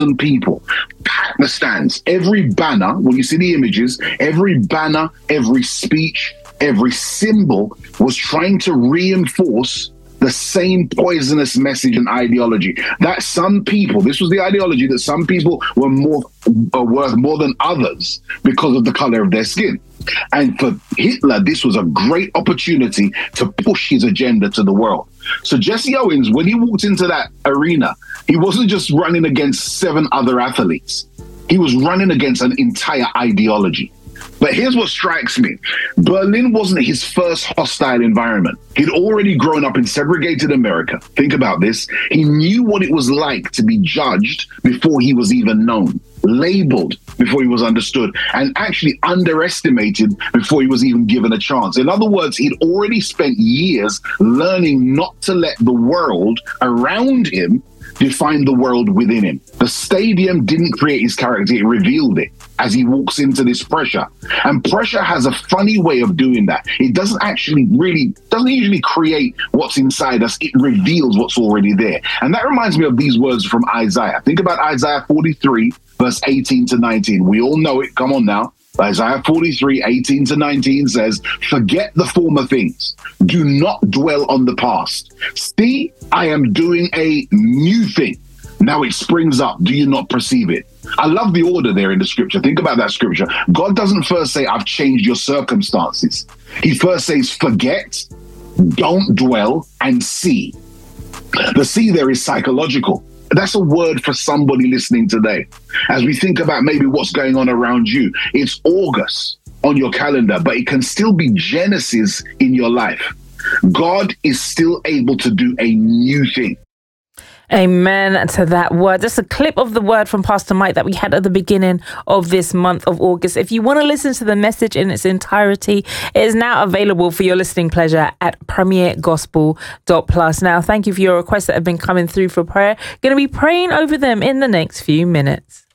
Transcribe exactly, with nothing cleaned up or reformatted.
people packed the stands. Every banner, when you see the images, every banner, every speech, every symbol was trying to reinforce the same poisonous message and ideology that some people, this was the ideology that some people were more uh, worth more than others because of the color of their skin. And for Hitler, this was a great opportunity to push his agenda to the world. So Jesse Owens, when he walked into that arena, he wasn't just running against seven other athletes. He was running against an entire ideology. But here's what strikes me. Berlin wasn't his first hostile environment. He'd already grown up in segregated America. Think about this. He knew what it was like to be judged before he was even known, labeled before he was understood, and actually underestimated before he was even given a chance. In other words, he'd already spent years learning not to let the world around him define the world within him. The stadium didn't create his character, it revealed it as he walks into this pressure. And pressure has a funny way of doing that. It doesn't actually really, doesn't usually create what's inside us, it reveals what's already there. And that reminds me of these words from Isaiah. Think about Isaiah forty-three, verse eighteen to nineteen. We all know it, come on now. Isaiah forty-three, eighteen to nineteen says, forget the former things. Do not dwell on the past. See, I am doing a new thing. Now it springs up. Do you not perceive it? I love the order there in the scripture. Think about that scripture. God doesn't first say, I've changed your circumstances. He first says, forget, don't dwell, and see. The see there is psychological. That's a word for somebody listening today. As we think about maybe what's going on around you, it's August on your calendar, but it can still be Genesis in your life. God is still able to do a new thing. Amen to that word. Just a clip of the word from Pastor Mike that we had at the beginning of this month of August. If you want to listen to the message in its entirety, it is now available for your listening pleasure at premier gospel dot plus. Now, thank you for your requests that have been coming through for prayer. Going to be praying over them in the next few minutes.